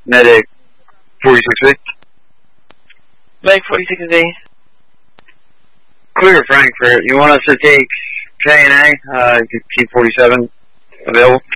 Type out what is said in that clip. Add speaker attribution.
Speaker 1: Medic 46A.
Speaker 2: Medic 46A.
Speaker 1: Clear Frankfurt. You want us to take K&A, T47 available?